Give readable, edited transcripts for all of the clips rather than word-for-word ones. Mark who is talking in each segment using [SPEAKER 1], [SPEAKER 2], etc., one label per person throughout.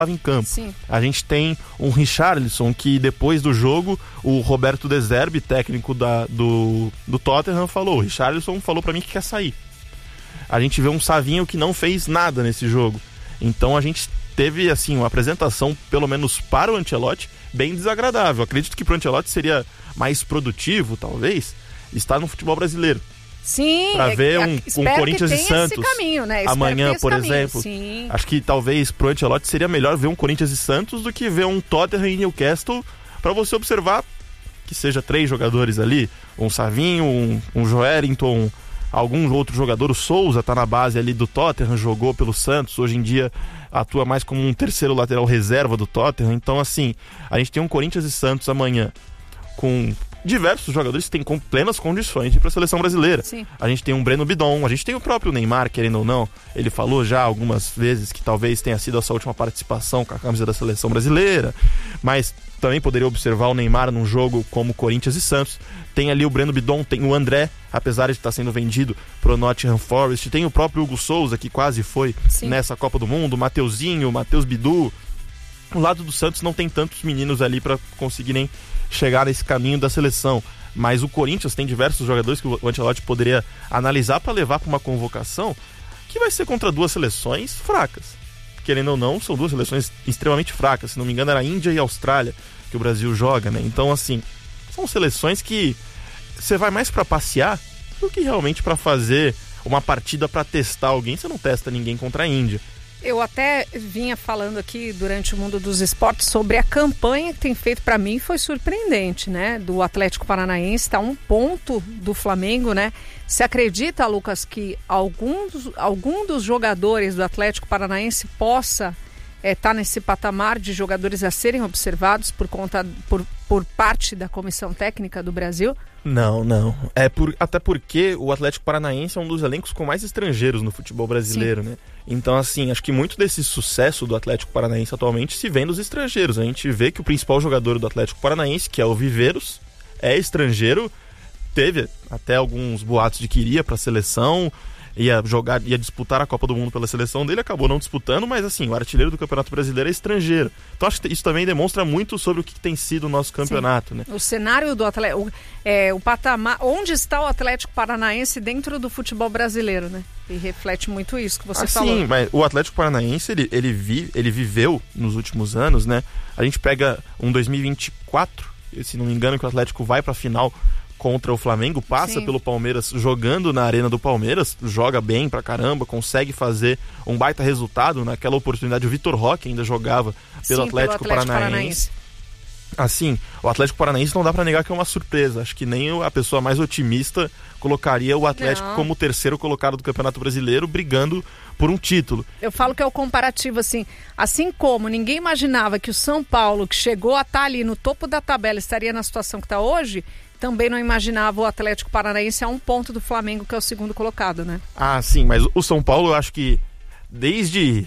[SPEAKER 1] em campo.
[SPEAKER 2] Sim.
[SPEAKER 1] A gente tem um Richarlison que depois do jogo, o Roberto De Zerbi, técnico do Tottenham, falou, o Richarlison falou pra mim que quer sair. A gente vê um Savinho que não fez nada nesse jogo. Então a gente teve assim uma apresentação, pelo menos para o Ancelotti, bem desagradável. Acredito que pro Ancelotti seria mais produtivo, talvez, estar no futebol brasileiro.
[SPEAKER 2] Sim,
[SPEAKER 1] para ver um Corinthians e Santos
[SPEAKER 2] esse caminho, né?
[SPEAKER 1] amanhã, por
[SPEAKER 2] caminho.
[SPEAKER 1] exemplo.
[SPEAKER 2] Sim.
[SPEAKER 1] Acho que talvez pro Ancelotti seria melhor ver um Corinthians e Santos do que ver um Tottenham e Newcastle, para você observar que seja 3 jogadores ali, um Savinho, um Joelinton, algum outro jogador. O Souza tá na base ali do Tottenham, jogou pelo Santos, hoje em dia atua mais como um terceiro lateral reserva do Tottenham. Então assim, a gente tem um Corinthians e Santos amanhã com diversos jogadores que têm plenas condições de ir para a seleção brasileira.
[SPEAKER 2] Sim.
[SPEAKER 1] A gente tem um Breno Bidon, a gente tem o próprio Neymar, querendo ou não. Ele falou já algumas vezes que talvez tenha sido a sua última participação com a camisa da seleção brasileira, mas também poderia observar o Neymar num jogo como Corinthians e Santos. Tem ali o Breno Bidon, tem o André, apesar de estar sendo vendido pro Nottingham Forest, tem o próprio Hugo Souza, que quase foi nessa Copa do Mundo, o Mateuzinho, o Matheus Bidu. O lado do Santos não tem tantos meninos ali para conseguirem chegar nesse caminho da seleção, mas o Corinthians tem diversos jogadores que o Ancelotti poderia analisar para levar para uma convocação que vai ser contra 2 seleções fracas. Querendo ou não, são 2 seleções extremamente fracas. Se não me engano, era a Índia e a Austrália que o Brasil joga, né? Então, assim, são seleções que você vai mais para passear do que realmente para fazer uma partida para testar alguém. Você não testa ninguém contra a Índia.
[SPEAKER 2] Eu até vinha falando aqui durante o Mundo dos Esportes sobre a campanha que tem feito, para mim foi surpreendente, né? Do Atlético Paranaense, está 1 ponto do Flamengo, né? Você acredita, Lucas, que algum dos jogadores do Atlético Paranaense possa estar nesse patamar de jogadores a serem observados por parte da Comissão Técnica do Brasil?
[SPEAKER 1] Não. Até porque o Atlético Paranaense é um dos elencos com mais estrangeiros no futebol brasileiro, né? Então, assim, acho que muito desse sucesso do Atlético Paranaense atualmente se vem dos estrangeiros. A gente vê que o principal jogador do Atlético Paranaense, que é o Viveiros, é estrangeiro. Teve até alguns boatos de que iria para a seleção, ia disputar a Copa do Mundo pela seleção dele, acabou não disputando, mas assim, o artilheiro do Campeonato Brasileiro é estrangeiro. Então acho que isso também demonstra muito sobre o que tem sido o nosso campeonato, né?
[SPEAKER 2] O cenário do Atlético, o patamar, onde está o Atlético Paranaense dentro do futebol brasileiro, né? E reflete muito isso que você falou.
[SPEAKER 1] Sim, mas o Atlético Paranaense, ele viveu nos últimos anos, né? A gente pega um 2024, se não me engano, que o Atlético vai para a final contra o Flamengo, passa pelo Palmeiras jogando na arena do Palmeiras, joga bem pra caramba, consegue fazer um baita resultado. Naquela oportunidade o Vitor Roque ainda jogava pelo Atlético Paranaense. Assim, o Atlético Paranaense não dá pra negar que é uma surpresa. Acho que nem a pessoa mais otimista colocaria o Atlético como o 3º colocado do Campeonato Brasileiro, brigando por um título.
[SPEAKER 2] Eu falo que é o comparativo, assim como ninguém imaginava que o São Paulo, que chegou a estar ali no topo da tabela, estaria na situação que está hoje, também não imaginava o Atlético Paranaense a 1 ponto do Flamengo, que é o 2º colocado, né?
[SPEAKER 1] Ah, sim, mas o São Paulo, eu acho que desde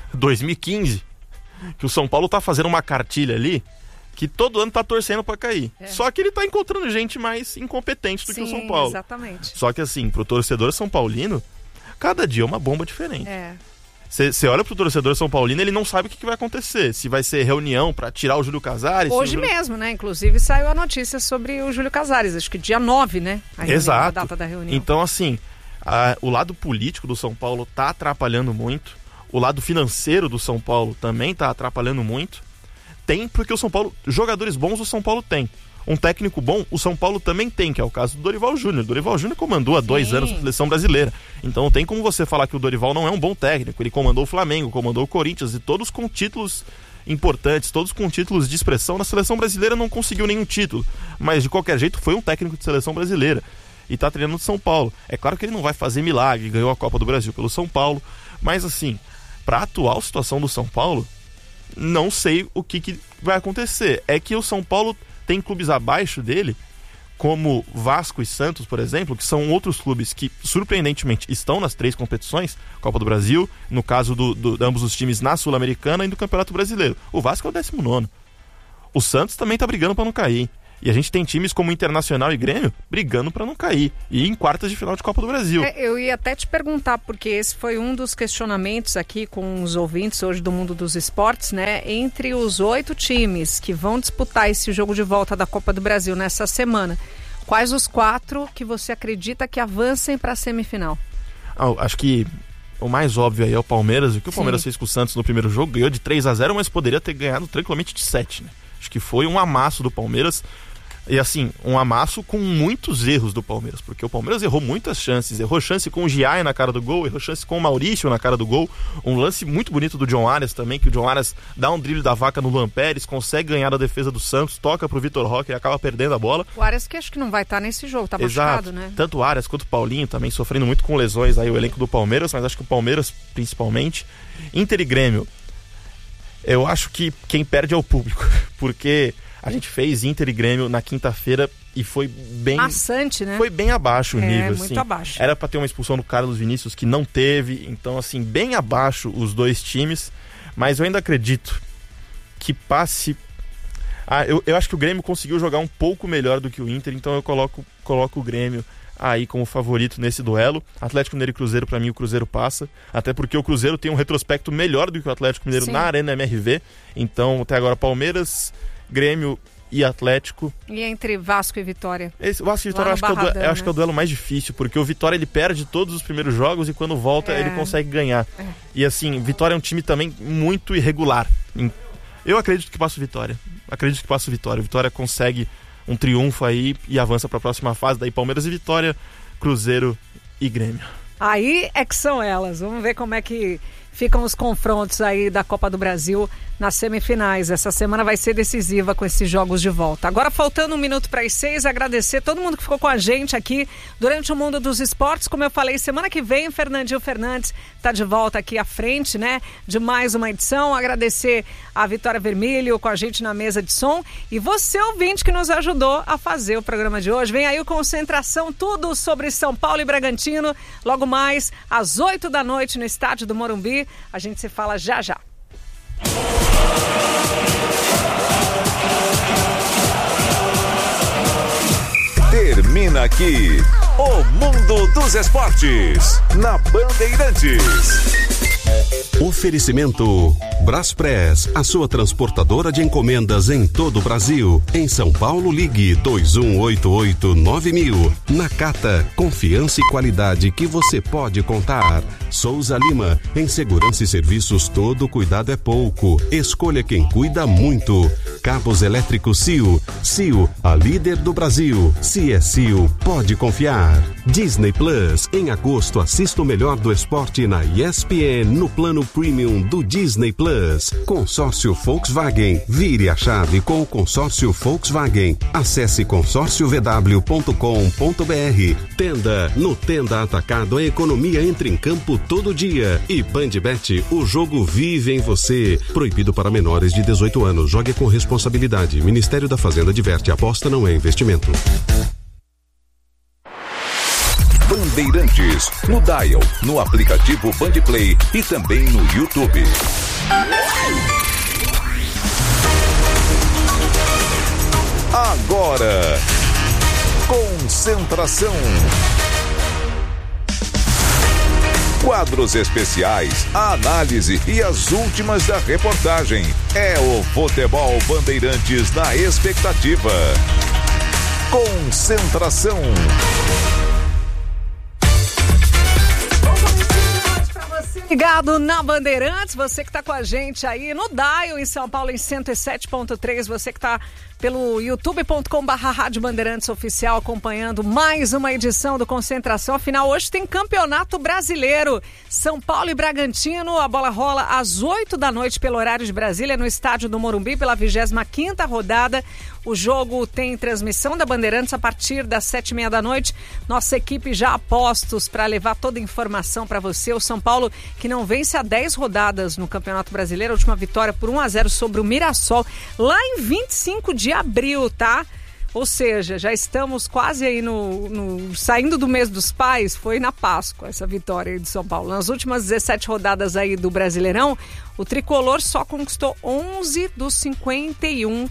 [SPEAKER 1] 2015, que o São Paulo tá fazendo uma cartilha ali, que todo ano tá torcendo pra cair. Só que ele tá encontrando gente mais incompetente do que o São Paulo.
[SPEAKER 2] Exatamente.
[SPEAKER 1] Só que assim, pro torcedor são paulino, cada dia é uma bomba diferente. Você olha pro torcedor São Paulino, ele não sabe o que vai acontecer. Se vai ser reunião pra tirar o Júlio Casares.
[SPEAKER 2] Hoje mesmo, né? Inclusive saiu a notícia sobre o Júlio Casares. Acho que dia 9, né?
[SPEAKER 1] Exato.
[SPEAKER 2] A data da reunião.
[SPEAKER 1] Então, assim, o lado político do São Paulo tá atrapalhando muito. O lado financeiro do São Paulo também tá atrapalhando muito. Tem, porque o São Paulo, jogadores bons o São Paulo tem. Um técnico bom, o São Paulo também tem, que é o caso do Dorival Júnior. O Dorival Júnior comandou há 2 anos a seleção brasileira. Então não tem como você falar que o Dorival não é um bom técnico. Ele comandou o Flamengo, comandou o Corinthians, e todos com títulos importantes, todos com títulos de expressão. Na seleção brasileira não conseguiu nenhum título, mas de qualquer jeito foi um técnico de seleção brasileira e tá treinando no São Paulo. É claro que ele não vai fazer milagre, ganhou a Copa do Brasil pelo São Paulo, mas assim, pra atual situação do São Paulo, não sei o que vai acontecer. É que o São Paulo tem clubes abaixo dele, como Vasco e Santos, por exemplo, que são outros clubes que, surpreendentemente, estão nas 3 competições, Copa do Brasil, no caso de ambos os times na Sul-Americana e no Campeonato Brasileiro. O Vasco é o 19º. O Santos também tá brigando para não cair. E a gente tem times como Internacional e Grêmio brigando para não cair. E em quartas de final de Copa do Brasil.
[SPEAKER 2] Eu ia até te perguntar, porque esse foi um dos questionamentos aqui com os ouvintes hoje do Mundo dos Esportes, né? Entre os 8 times que vão disputar esse jogo de volta da Copa do Brasil nessa semana, quais os 4 que você acredita que avancem para a semifinal?
[SPEAKER 1] Acho que o mais óbvio aí é o Palmeiras. O que o Palmeiras fez com o Santos no primeiro jogo, ganhou de 3-0, mas poderia ter ganhado tranquilamente de 7, né? Acho que foi um amasso do Palmeiras. E assim, um amasso com muitos erros do Palmeiras, porque o Palmeiras errou muitas chances, errou chance com o Giai na cara do gol, errou chance com o Maurício na cara do gol, um lance muito bonito do John Arias também, que o John Arias dá um drible da vaca no Luan Pérez, consegue ganhar a defesa do Santos, toca pro Vitor Roque e acaba perdendo a bola.
[SPEAKER 2] O Arias que acho que não vai estar nesse jogo, tá machucado, né?
[SPEAKER 1] Tanto o Arias quanto o Paulinho também sofrendo muito com lesões aí, o elenco do Palmeiras, mas acho que o Palmeiras principalmente. Inter e Grêmio, eu acho que quem perde é o público, porque a gente fez Inter e Grêmio na quinta-feira e foi bem...
[SPEAKER 2] maçante, né?
[SPEAKER 1] Foi bem abaixo o nível,
[SPEAKER 2] muito
[SPEAKER 1] assim.
[SPEAKER 2] abaixo.
[SPEAKER 1] Era pra ter uma expulsão do Carlos Vinícius que não teve, então, assim, bem abaixo os dois times, mas eu ainda acredito que passe... eu acho que o Grêmio conseguiu jogar um pouco melhor do que o Inter, então eu coloco o Grêmio aí como favorito nesse duelo. Atlético Mineiro e Cruzeiro, pra mim o Cruzeiro passa, até porque o Cruzeiro tem um retrospecto melhor do que o Atlético Mineiro na Arena MRV, então até agora Palmeiras, Grêmio e Atlético.
[SPEAKER 2] E entre Vasco e Vitória?
[SPEAKER 1] O Vasco e Vitória eu acho que é o duelo mais difícil, porque o Vitória ele perde todos os primeiros jogos e quando volta ele consegue ganhar. E assim, Vitória é um time também muito irregular. Eu acredito que passa o Vitória. O Vitória consegue um triunfo aí e avança para a próxima fase. Daí Palmeiras e Vitória, Cruzeiro e Grêmio.
[SPEAKER 2] Aí é que são elas. Vamos ver como é que ficam os confrontos aí da Copa do Brasil nas semifinais. Essa semana vai ser decisiva com esses jogos de volta. Agora, faltando 1 minuto para as 6, agradecer todo mundo que ficou com a gente aqui durante o Mundo dos Esportes. Como eu falei, semana que vem, Fernandinho Fernandes está de volta aqui à frente, né, de mais uma edição. Agradecer a Vitória Vermelho com a gente na mesa de som e você, ouvinte, que nos ajudou a fazer o programa de hoje. Vem aí o Concentração, tudo sobre São Paulo e Bragantino, logo mais às 8 da noite no estádio do Morumbi. A gente se fala já já.
[SPEAKER 3] Termina aqui o Mundo dos Esportes na Bandeirantes. Oferecimento Braspress, a sua transportadora de encomendas em todo o Brasil. Em São Paulo, ligue 2188-9000. Nakata, confiança e qualidade que você pode contar. Souza Lima, em segurança e serviços todo cuidado é pouco. Escolha quem cuida muito. Cabos elétricos CIO. CIO, a líder do Brasil. Se é CIO, pode confiar. Disney Plus, em agosto assista o melhor do esporte na ESPN no plano Premium do Disney Plus. Consórcio Volkswagen. Vire a chave com o consórcio Volkswagen. Acesse consórciovw.com.br. Tenda. No Tenda Atacado, a economia entra em campo todo dia. E Bandbet, o jogo vive em você. Proibido para menores de 18 anos. Jogue com responsabilidade. Ministério da Fazenda adverte: aposta não é investimento. Bandeirantes, no Dial, no aplicativo Bandplay e também no YouTube. Agora, concentração. Quadros especiais, a análise e as últimas da reportagem. É o Futebol Bandeirantes na expectativa. Concentração.
[SPEAKER 2] Ligado na Bandeirantes, você que está com a gente aí no Dial em São Paulo em 107.3, você que está pelo youtube.com/Rádio Bandeirantes Oficial acompanhando mais uma edição do Concentração. Afinal, hoje tem Campeonato Brasileiro. São Paulo e Bragantino, a bola rola às 8 da noite pelo horário de Brasília no estádio do Morumbi pela 25ª rodada. O jogo tem transmissão da Bandeirantes a partir das 7h30 da noite. Nossa equipe já a postos para levar toda a informação para você. O São Paulo, que não vence há 10 rodadas no Campeonato Brasileiro, a última vitória por 1-0 sobre o Mirassol, lá em 25 de abril, tá? Ou seja, já estamos quase aí saindo do mês dos pais, foi na Páscoa essa vitória aí de São Paulo. Nas últimas 17 rodadas aí do Brasileirão, o tricolor só conquistou 11 dos 51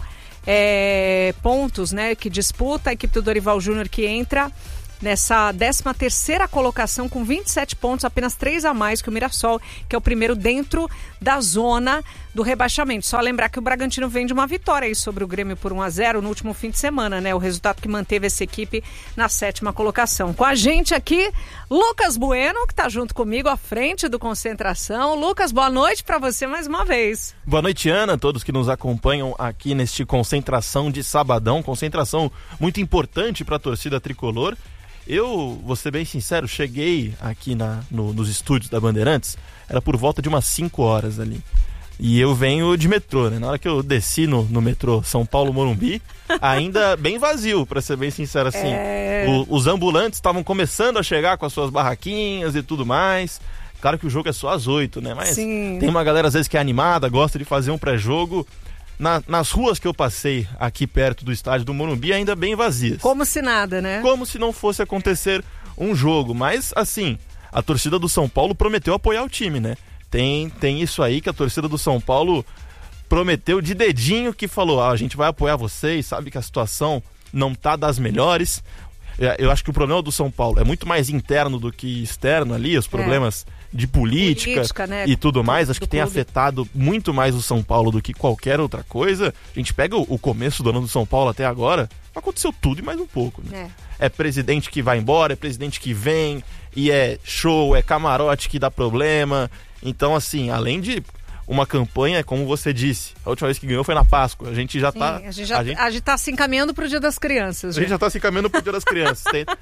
[SPEAKER 2] pontos, né, que disputa a equipe do Dorival Júnior, que entra nessa 13ª colocação com 27 pontos, apenas 3 a mais que o Mirassol, que é o primeiro dentro da zona do rebaixamento. Só lembrar que o Bragantino vem de uma vitória aí sobre o Grêmio por 1-0 no último fim de semana, né? O resultado que manteve essa equipe na 7ª colocação. Com a gente aqui, Lucas Bueno, que está junto comigo à frente do Concentração. Lucas, boa noite para você mais uma vez.
[SPEAKER 1] Boa noite, Ana, todos que nos acompanham aqui neste Concentração de sabadão. Concentração muito importante para a torcida tricolor. Eu, vou ser bem sincero, cheguei aqui nos estúdios da Bandeirantes, era por volta de umas 5 horas ali. E eu venho de metrô, né? Na hora que eu desci no metrô São Paulo-Morumbi, ainda bem vazio, pra ser bem sincero assim. Os ambulantes estavam começando a chegar com as suas barraquinhas e tudo mais. Claro que o jogo é só às 8, né? Mas
[SPEAKER 2] sim,
[SPEAKER 1] tem uma galera às vezes que é animada, gosta de fazer um pré-jogo. Nas ruas que eu passei aqui perto do estádio do Morumbi, ainda bem vazias.
[SPEAKER 2] Como se nada, né?
[SPEAKER 1] Como se não fosse acontecer um jogo. Mas, assim, a torcida do São Paulo prometeu apoiar o time, né? Tem isso aí que a torcida do São Paulo prometeu de dedinho, que falou, a gente vai apoiar vocês, sabe que a situação não tá das melhores. Eu acho que o problema do São Paulo é muito mais interno do que externo ali, os problemas de política, né? E tudo mais, acho que tem afetado muito mais o São Paulo do que qualquer outra coisa. A gente pega o começo do ano do São Paulo até agora, aconteceu tudo e mais um pouco, né? É presidente que vai embora, é presidente que vem, e é show, é camarote que dá problema. Então, assim, além de uma campanha, como você disse, a última vez que ganhou foi na Páscoa. A gente já tá...
[SPEAKER 2] A gente tá se encaminhando pro Dia das Crianças.
[SPEAKER 1] A gente já tá se encaminhando pro Dia das Crianças.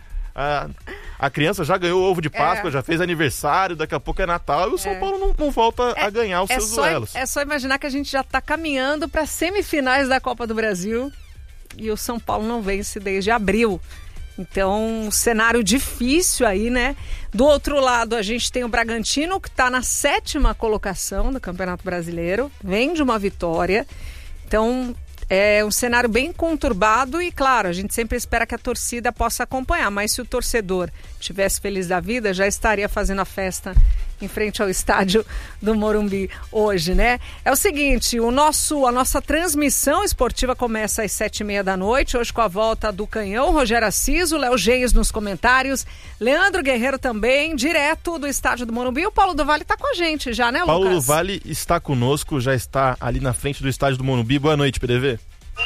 [SPEAKER 1] A criança já ganhou o ovo de Páscoa, já fez aniversário, daqui a pouco é Natal, e o São Paulo não volta a ganhar os seus duelos.
[SPEAKER 2] É só imaginar que a gente já tá caminhando para semifinais da Copa do Brasil e o São Paulo não vence desde abril. Então, um cenário difícil aí, né? Do outro lado, a gente tem o Bragantino, que está na 7ª colocação do Campeonato Brasileiro, vem de uma vitória. Então, é um cenário bem conturbado e, claro, a gente sempre espera que a torcida possa acompanhar. Mas se o torcedor estivesse feliz da vida, já estaria fazendo a festa em frente ao estádio do Morumbi hoje, né? É o seguinte, a nossa transmissão esportiva começa às 7h30 da noite, hoje com a volta do Canhão, Rogério Assis, o Léo Geis nos comentários, Leandro Guerreiro também, direto do estádio do Morumbi. E o Paulo do Vale está com a gente já, né, Lucas?
[SPEAKER 1] Paulo do Vale está conosco, já está ali na frente do estádio do Morumbi. Boa noite, PDV.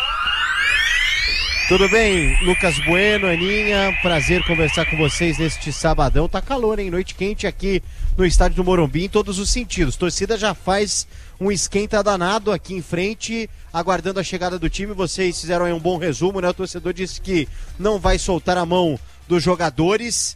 [SPEAKER 4] Tudo bem, Lucas Bueno, Aninha, prazer conversar com vocês neste sabadão. Tá calor, hein? Noite quente aqui no estádio do Morumbi em todos os sentidos. Torcida já faz um esquenta danado aqui em frente, aguardando a chegada do time. Vocês fizeram aí um bom resumo, né? O torcedor disse que não vai soltar a mão dos jogadores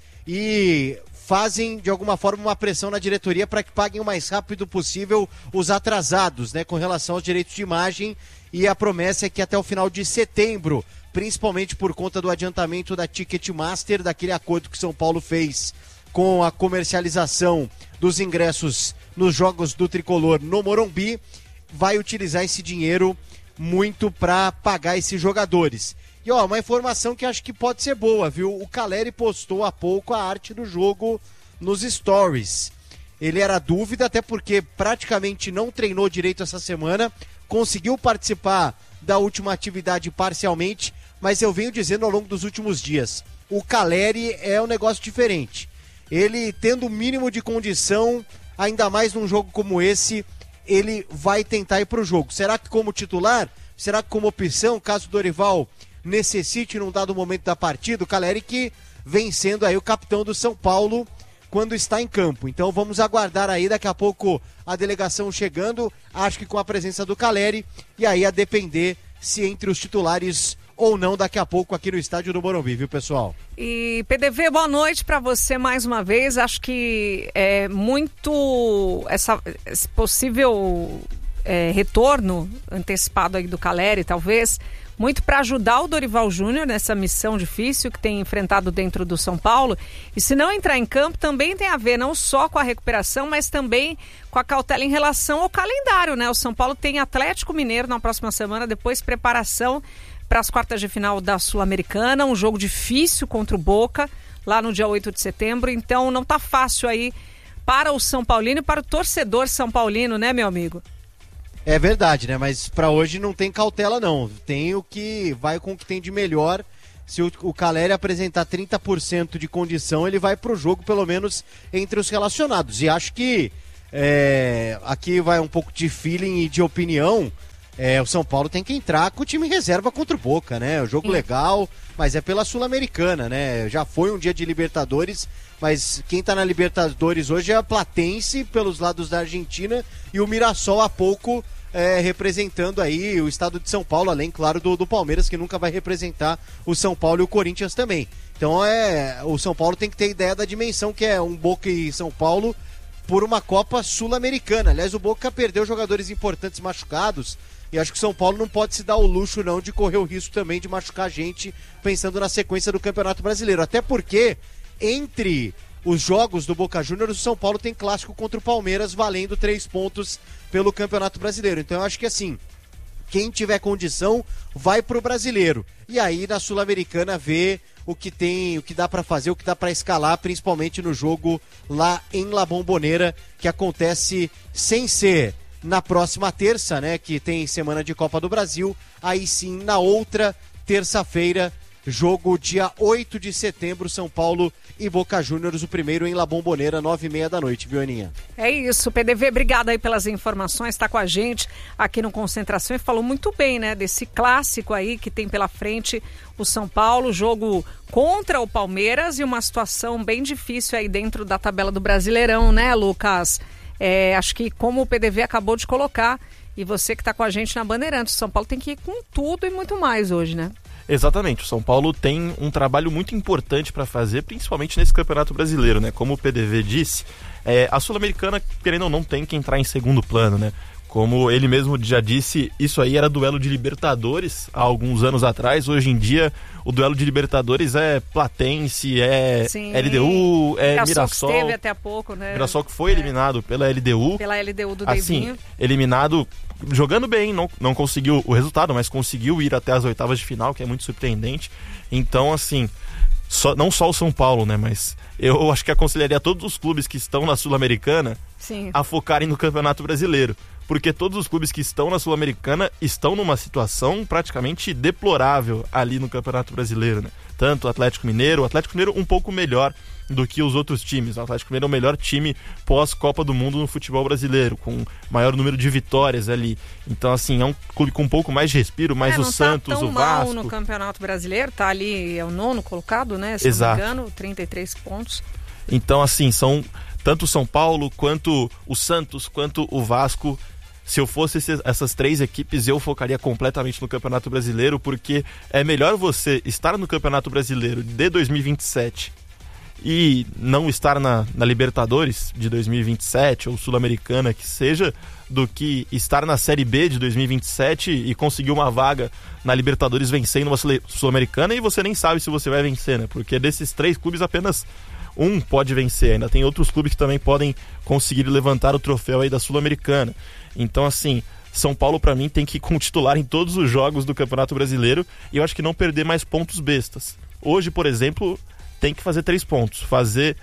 [SPEAKER 4] e fazem de alguma forma uma pressão na diretoria para que paguem o mais rápido possível os atrasados, né? Com relação aos direitos de imagem, e a promessa é que até o final de setembro, principalmente por conta do adiantamento da Ticketmaster, daquele acordo que São Paulo fez com a comercialização dos ingressos nos jogos do Tricolor no Morumbi, vai utilizar esse dinheiro muito para pagar esses jogadores. E ó, uma informação que acho que pode ser boa, viu? O Caleri postou há pouco a arte do jogo nos stories. Ele era dúvida, até porque praticamente não treinou direito essa semana, conseguiu participar da última atividade parcialmente, mas eu venho dizendo ao longo dos últimos dias, o Caleri é um negócio diferente. Ele, tendo o mínimo de condição, ainda mais num jogo como esse, ele vai tentar ir pro jogo. Será que como titular? Será que como opção, caso o Dorival necessite num dado momento da partida? O Caleri que vem sendo aí o capitão do São Paulo quando está em campo. Então vamos aguardar aí, daqui a pouco a delegação chegando, acho que com a presença do Caleri, e aí a depender se entre os titulares ou não daqui a pouco aqui no estádio do Morumbi, viu, pessoal?
[SPEAKER 2] E PDV, boa noite para você mais uma vez. Acho que é muito esse possível retorno antecipado aí do Caleri, talvez, muito para ajudar o Dorival Júnior nessa missão difícil que tem enfrentado dentro do São Paulo. E se não entrar em campo, também tem a ver não só com a recuperação, mas também com a cautela em relação ao calendário, né? O São Paulo tem Atlético Mineiro na próxima semana, depois preparação para as quartas de final da Sul-Americana, um jogo difícil contra o Boca, lá no dia 8 de setembro. Então não tá fácil aí para o São Paulino e para o torcedor São Paulino, né, meu amigo?
[SPEAKER 4] É verdade, né? Mas pra hoje não tem cautela, não. Tem o que vai com o que tem de melhor. Se o Caleri apresentar 30% de condição, ele vai pro jogo, pelo menos entre os relacionados. E acho que aqui vai um pouco de feeling e de opinião. O São Paulo tem que entrar com o time reserva contra o Boca, né? O jogo legal, mas é pela Sul-Americana, né? Já foi um dia de Libertadores, mas quem tá na Libertadores hoje é a Platense, pelos lados da Argentina, e o Mirassol há pouco representando aí o estado de São Paulo, além, claro, do Palmeiras, que nunca vai representar o São Paulo e o Corinthians também. Então o São Paulo tem que ter ideia da dimensão que é um Boca e São Paulo por uma Copa Sul-Americana. Aliás, o Boca perdeu jogadores importantes machucados, e acho que o São Paulo não pode se dar o luxo não de correr o risco também de machucar gente pensando na sequência do Campeonato Brasileiro. Até porque, entre os jogos do Boca Juniors, o São Paulo tem clássico contra o Palmeiras valendo 3 pontos pelo Campeonato Brasileiro. Então eu acho que assim, quem tiver condição vai pro Brasileiro. E aí na Sul-Americana vê o que tem, o que dá pra fazer, o que dá pra escalar, principalmente no jogo lá em La Bombonera, que acontece sem ser na próxima terça, né, que tem semana de Copa do Brasil, aí sim na outra terça-feira, jogo dia 8 de setembro, São Paulo e Boca Juniors, o primeiro em La Bombonera, 9h30 da noite, viu, Aninha?
[SPEAKER 2] É isso, PDV, obrigado aí pelas informações, tá com a gente aqui no Concentração e falou muito bem, né, desse clássico aí que tem pela frente o São Paulo, jogo contra o Palmeiras e uma situação bem difícil aí dentro da tabela do Brasileirão, né, Lucas? Acho que como o PDV acabou de colocar, e você que está com a gente na Bandeirantes, o São Paulo tem que ir com tudo e muito mais hoje, né?
[SPEAKER 1] Exatamente, o São Paulo tem um trabalho muito importante para fazer, principalmente nesse Campeonato Brasileiro, né? Como o PDV disse, a Sul-Americana, querendo ou não, tem que entrar em segundo plano, né? Como ele mesmo já disse, isso aí era duelo de Libertadores há alguns anos atrás. Hoje em dia, o duelo de Libertadores é Platense, LDU, Mirassol.
[SPEAKER 2] Que teve até há pouco, né?
[SPEAKER 1] Mirassol que foi eliminado pela LDU.
[SPEAKER 2] Pela LDU do
[SPEAKER 1] Davinho. Assim, eliminado, jogando bem, não conseguiu o resultado, mas conseguiu ir até as oitavas de final, que é muito surpreendente. Então, assim, não só o São Paulo, né? Mas eu acho que aconselharia todos os clubes que estão na Sul-Americana a focarem no Campeonato Brasileiro. Porque todos os clubes que estão na Sul-Americana estão numa situação praticamente deplorável ali no Campeonato Brasileiro, né? Tanto o Atlético Mineiro um pouco melhor do que os outros times. O Atlético Mineiro é o melhor time pós-Copa do Mundo no futebol brasileiro, com maior número de vitórias ali. Então, assim, é um clube com um pouco mais de respiro, mas o Santos, o Vasco...
[SPEAKER 2] Não tá tão mal no Campeonato Brasileiro, tá ali, é o 9º colocado, né? Se não me engano, 33 pontos.
[SPEAKER 1] Então, assim, são tanto o São Paulo, quanto o Santos, quanto o Vasco. Se eu fosse essas 3 equipes, eu focaria completamente no Campeonato Brasileiro, porque é melhor você estar no Campeonato Brasileiro de 2027 e não estar na Libertadores de 2027 ou Sul-Americana que seja, do que estar na Série B de 2027 e conseguir uma vaga na Libertadores vencendo uma Sul-Americana e você nem sabe se você vai vencer, né? Porque desses 3 clubes apenas um pode vencer, ainda tem outros clubes que também podem conseguir levantar o troféu aí da Sul-Americana. Então, assim, São Paulo pra mim tem que ir com titular em todos os jogos do Campeonato Brasileiro e eu acho que não perder mais pontos bestas. Hoje, por exemplo, tem que fazer 3 pontos. Fazer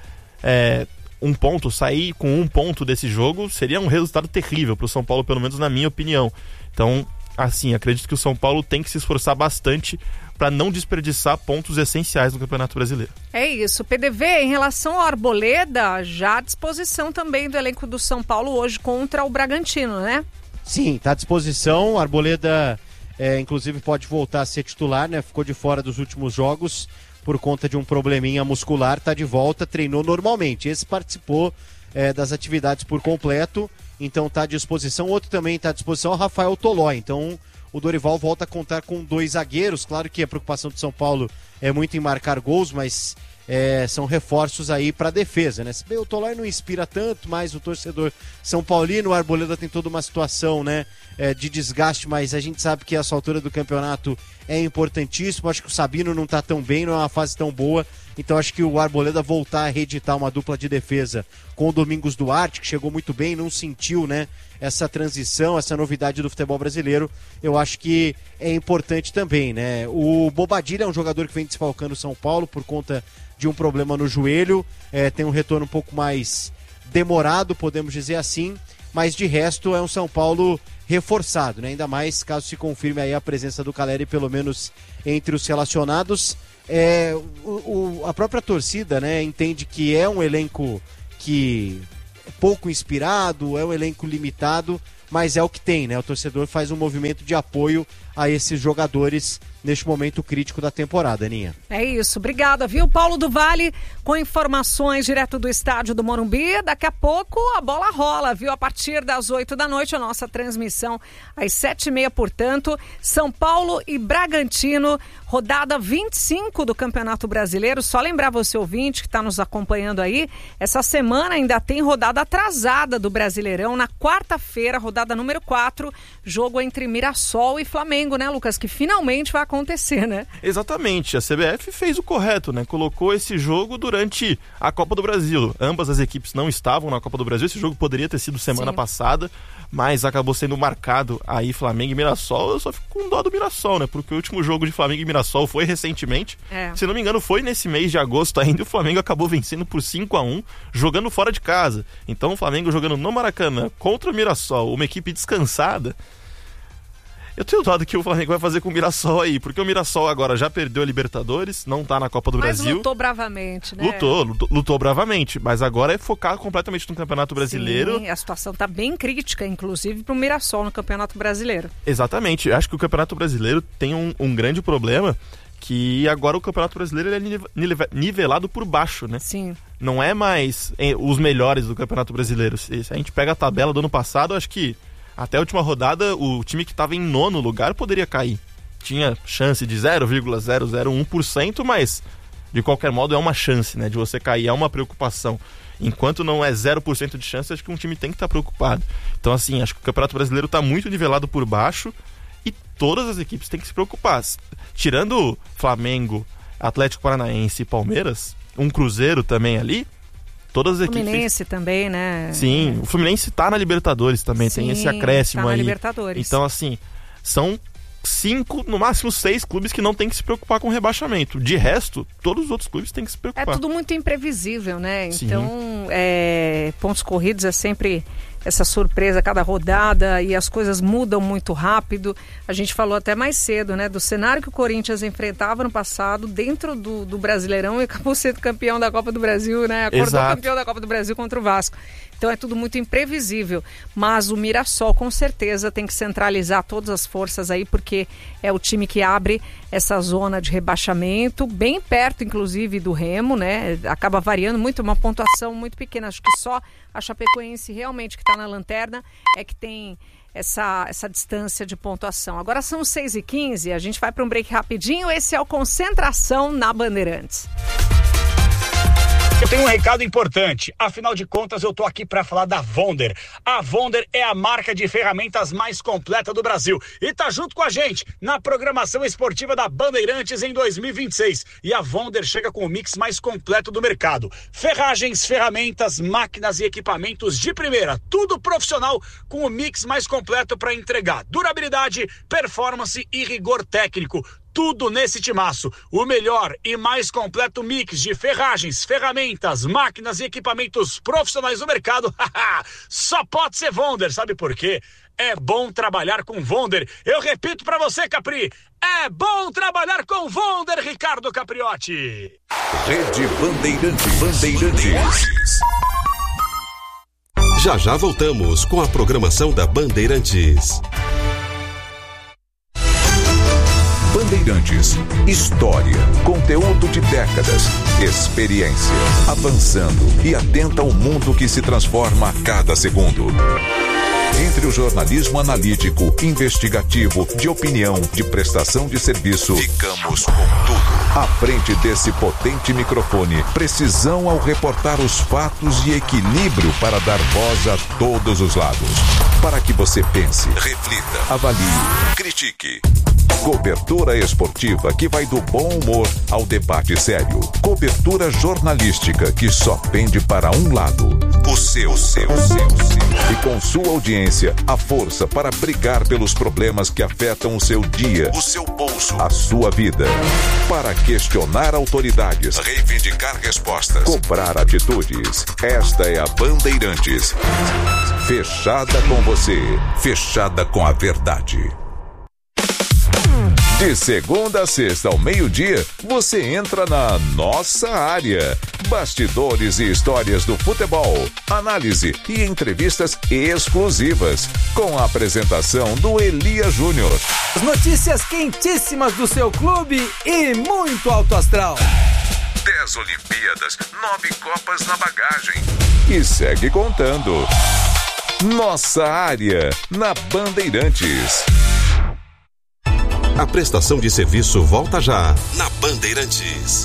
[SPEAKER 1] 1 ponto, sair com 1 ponto desse jogo seria um resultado terrível pro São Paulo, pelo menos na minha opinião. Então, assim, acredito que o São Paulo tem que se esforçar bastante para não desperdiçar pontos essenciais no Campeonato Brasileiro. É
[SPEAKER 2] isso. PDV, em relação ao Arboleda, já à disposição também do elenco do São Paulo hoje contra o Bragantino, né?
[SPEAKER 4] Sim, está à disposição. A Arboleda, inclusive, pode voltar a ser titular, né? Ficou de fora dos últimos jogos por conta de um probleminha muscular, está de volta, treinou normalmente. Esse participou das atividades por completo, então está à disposição. Outro também está à disposição é o Rafael Tolói. Então o Dorival volta a contar com 2 zagueiros. Claro que a preocupação do São Paulo é muito em marcar gols, mas são reforços aí para a defesa, né? Se bem o Tolói não inspira tanto, mas o torcedor São Paulino, o Arboleda tem toda uma situação, né, de desgaste, mas a gente sabe que essa altura do campeonato é importantíssimo. Acho que o Sabino não está tão bem, não é uma fase tão boa, então acho que o Arboleda voltar a reeditar uma dupla de defesa com o Domingos Duarte, que chegou muito bem, não sentiu, né, essa transição, essa novidade do futebol brasileiro, eu acho que é importante também, né? O Bobadilla é um jogador que vem desfalcando o São Paulo por conta de um problema no joelho, tem um retorno um pouco mais demorado, podemos dizer assim, mas de resto é um São Paulo reforçado, né? Ainda mais caso se confirme aí a presença do Calleri, pelo menos entre os relacionados. A própria torcida, né, entende que é um elenco que é pouco inspirado, é um elenco limitado, mas é o que tem, né? O torcedor faz um movimento de apoio a esses jogadores neste momento crítico da temporada, Aninha.
[SPEAKER 2] É isso, obrigada, viu? Paulo do Vale com informações direto do estádio do Morumbi. Daqui a pouco a bola rola, viu? A partir das 8 da noite, a nossa transmissão às 7h30, portanto, São Paulo e Bragantino, rodada 25 do Campeonato Brasileiro. Só lembrar você, ouvinte, que está nos acompanhando aí, essa semana ainda tem rodada atrasada do Brasileirão, na quarta-feira, rodada número 4, jogo entre Mirassol e Flamengo, né, Lucas? Que finalmente vai acontecer, né?
[SPEAKER 1] Exatamente, a CBF fez o correto, né? Colocou esse jogo durante a Copa do Brasil. Ambas as equipes não estavam na Copa do Brasil, esse jogo poderia ter sido semana passada, mas acabou sendo marcado aí Flamengo e Mirassol. Eu só fico com dó do Mirassol, né? Porque o último jogo de Flamengo e Mirassol foi recentemente, se não me engano foi nesse mês de agosto ainda, e o Flamengo acabou vencendo por 5-1, jogando fora de casa. Então o Flamengo jogando no Maracanã contra o Mirassol, uma equipe descansada. Eu tenho dó do que o Flamengo vai fazer com o Mirassol aí, porque o Mirassol agora já perdeu a Libertadores, não tá na Copa do Brasil.
[SPEAKER 2] Mas lutou bravamente, né?
[SPEAKER 1] Lutou bravamente, mas agora é focar completamente no Campeonato Brasileiro.
[SPEAKER 2] Sim, a situação tá bem crítica, inclusive pro Mirassol no Campeonato Brasileiro.
[SPEAKER 1] Exatamente, eu acho que o Campeonato Brasileiro tem um grande problema, que agora o Campeonato Brasileiro é nivelado por baixo, né?
[SPEAKER 2] Sim.
[SPEAKER 1] Não é mais os melhores do Campeonato Brasileiro. Se a gente pega a tabela do ano passado, acho que até a última rodada, o time que estava em 9º lugar poderia cair. Tinha chance de 0,001%, mas de qualquer modo é uma chance, né, de você cair, é uma preocupação. Enquanto não é 0% de chance, acho que um time tem que estar preocupado. Então, assim, acho que o Campeonato Brasileiro está muito nivelado por baixo e todas as equipes têm que se preocupar. Tirando Flamengo, Atlético Paranaense e Palmeiras, um Cruzeiro também ali, todas as equipes.
[SPEAKER 2] Fluminense também, né?
[SPEAKER 1] Sim, o Fluminense tá na Libertadores também, tem esse acréscimo aí.
[SPEAKER 2] Na Libertadores.
[SPEAKER 1] Então, assim, são 5, no máximo 6 clubes que não tem que se preocupar com rebaixamento. De resto, todos os outros clubes têm que se preocupar.
[SPEAKER 2] É tudo muito imprevisível, né?
[SPEAKER 1] Sim.
[SPEAKER 2] Então, pontos corridos é sempre essa surpresa a cada rodada e as coisas mudam muito rápido. A gente falou até mais cedo, né, do cenário que o Corinthians enfrentava no passado dentro do Brasileirão e acabou sendo campeão da Copa do Brasil, né? Acordou campeão da Copa do Brasil contra o Vasco. Então é tudo muito imprevisível, mas o Mirassol com certeza tem que centralizar todas as forças aí, porque é o time que abre essa zona de rebaixamento, bem perto inclusive do Remo, né? Acaba variando muito, uma pontuação muito pequena. Acho que só a Chapecoense realmente que está na lanterna é que tem essa distância de pontuação. Agora são 6h15, a gente vai para um break rapidinho. Esse é o Concentração na Bandeirantes.
[SPEAKER 5] Eu tenho um recado importante, afinal de contas eu tô aqui para falar da Wonder. A Wonder é a marca de ferramentas mais completa do Brasil e tá junto com a gente na programação esportiva da Bandeirantes em 2026. E a Wonder chega com o mix mais completo do mercado. Ferragens, ferramentas, máquinas e equipamentos de primeira, tudo profissional com o mix mais completo para entregar durabilidade, performance e rigor técnico. Tudo nesse timaço, o melhor e mais completo mix de ferragens, ferramentas, máquinas e equipamentos profissionais do mercado. Só pode ser Wonder, sabe por quê? É bom trabalhar com Wonder. Eu repito pra você, Capri, é bom trabalhar com Wonder, Ricardo Capriotti.
[SPEAKER 3] Rede Bandeirantes. Já voltamos com a programação da Bandeirantes. Bandeirantes, história, conteúdo de décadas, experiência, avançando e atenta ao mundo que se transforma a cada segundo. Entre o jornalismo analítico, investigativo, de opinião, de prestação de serviço, ficamos com tudo. À frente desse potente microfone, precisão ao reportar os fatos e equilíbrio para dar voz a todos os lados. Para que você pense, reflita, avalie, critique. Cobertura esportiva que vai do bom humor ao debate sério. Cobertura jornalística que só pende para um lado. O seu. E com sua audiência, a força para brigar pelos problemas que afetam o seu dia, o seu bolso, a sua vida. Para questionar autoridades, reivindicar respostas, cobrar atitudes. Esta é a Bandeirantes.
[SPEAKER 6] Fechada com você, fechada com a verdade. De segunda a sexta ao meio-dia, você entra na nossa área. Bastidores e histórias do futebol, análise e entrevistas exclusivas, com a apresentação do Elia Júnior.
[SPEAKER 7] As notícias quentíssimas do seu clube e muito alto astral.
[SPEAKER 6] 10 Olimpíadas, 9 Copas na bagagem. E segue contando. Nossa área, na Bandeirantes.
[SPEAKER 3] A prestação de serviço volta já na Bandeirantes.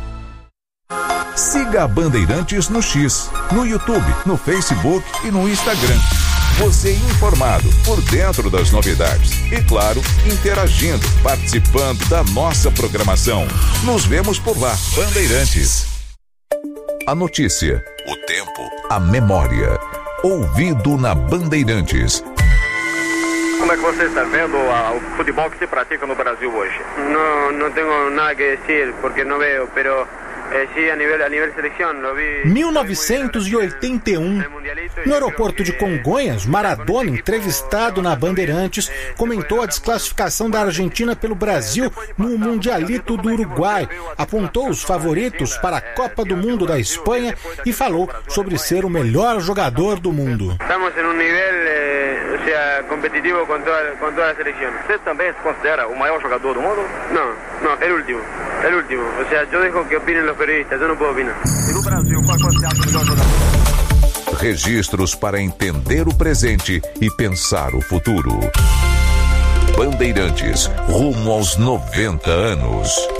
[SPEAKER 6] Siga a Bandeirantes no X, no YouTube, no Facebook e no Instagram. Você informado, por dentro das novidades e, claro, interagindo, participando da nossa programação. Nos vemos por lá. Bandeirantes. A notícia, o tempo, a memória. Ouvido na Bandeirantes.
[SPEAKER 8] Como é que você está vendo o futebol que se pratica no Brasil hoje?
[SPEAKER 9] Não tenho nada que dizer, porque não vejo, pero sí, a nível seleção, lo vi.
[SPEAKER 10] 1981, no aeroporto de Congonhas, Maradona, entrevistado na Bandeirantes, comentou a desclassificação da Argentina pelo Brasil no Mundialito do Uruguai, apontou os favoritos para a Copa do Mundo da Espanha e falou sobre ser o melhor jogador do mundo.
[SPEAKER 9] Estamos em nível competitivo com toda a seleção.
[SPEAKER 8] Você também se considera o maior jogador do mundo?
[SPEAKER 9] Não, é o último. Ou seja, eu deixo que opinem os periodistas, eu não posso opinar.
[SPEAKER 8] E no Brasil, qual você acha o melhor jogador?
[SPEAKER 6] Registros para entender o presente e pensar o futuro. Bandeirantes, rumo aos 90 anos.